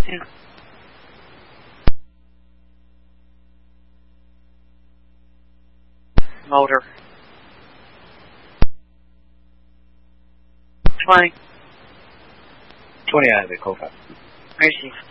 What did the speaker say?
Yeah. Motor. 20. 20 out of it, Kofa. Receive.